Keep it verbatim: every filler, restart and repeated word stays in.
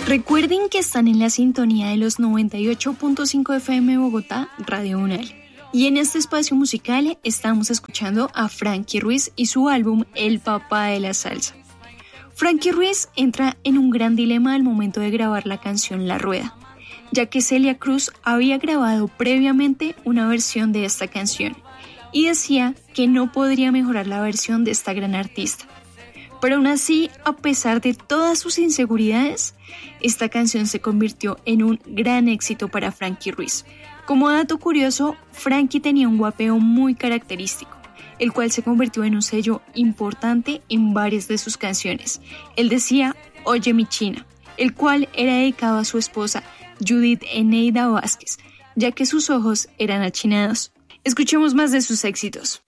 Recuerden que están en la sintonía de los noventa y ocho punto cinco F M Bogotá, Radio Unal. Y en este espacio musical estamos escuchando a Frankie Ruiz y su álbum El Papá de la Salsa. Frankie Ruiz entra en un gran dilema al momento de grabar la canción La Rueda, ya que Celia Cruz había grabado previamente una versión de esta canción y decía que no podría mejorar la versión de esta gran artista. Pero aún así, a pesar de todas sus inseguridades, esta canción se convirtió en un gran éxito para Frankie Ruiz. Como dato curioso, Frankie tenía un guapeo muy característico, el cual se convirtió en un sello importante en varias de sus canciones. Él decía, "Oye mi China", el cual era dedicado a su esposa Judith Eneida Vázquez, ya que sus ojos eran achinados. Escuchemos más de sus éxitos.